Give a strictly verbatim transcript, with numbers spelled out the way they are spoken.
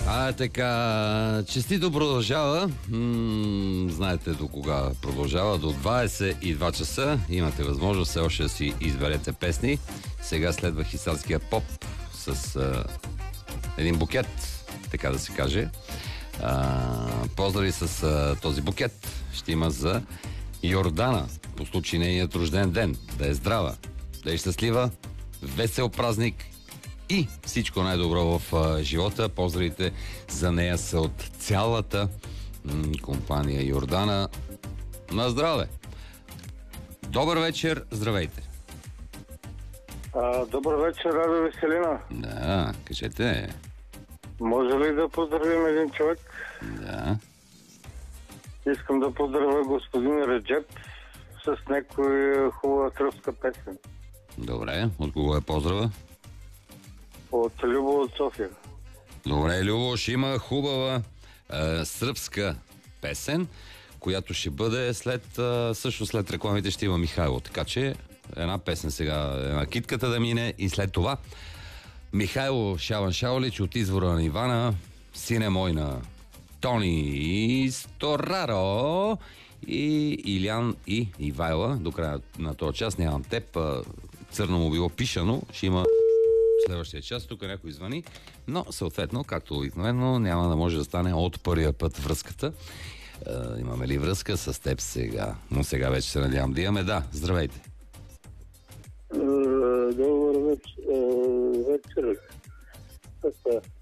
А, така, честито продължава. М- знаете до кога продължава. До двадесет и два часа. Имате възможност все още да си изберете песни. Сега следва хисарския поп с а, един букет, така да се каже. А, поздрави с а, този букет ще има за Йордана по случай нейният рожден ден. Да е здрава, да е щастлива, весел празник и всичко най-добро в а, живота. Поздравите за нея са от цялата м- компания Йордана. На здраве! Добър вечер, здравейте! А, добър вечер, Радо Веселина. Да, кажете. Може ли да поздравим един човек? Да. Искам да поздравя господин Реджеп с някоя хубава тръпска песен. Добре, от кого е поздрава? От Любо от София. Добре, Любо, ще има хубава е, сръбска песен, която ще бъде след, е, също след рекламите ще има Михайло. Така че една песен сега, една китката да мине и след това Михайло Шаван Шаолич от извора на Ивана, сине мой на Тони Стораро и Илян и Ивайла. До края на този час нямам теб. Църно му било пишано. Ще има следващия час. Тук някой звъни. Но съответно, както обикновено, няма да може да стане от първия път връзката. Е, имаме ли връзка с теб сега? Но сега вече се надявам да имаме. Да, здравейте. Добър вечер. вечер.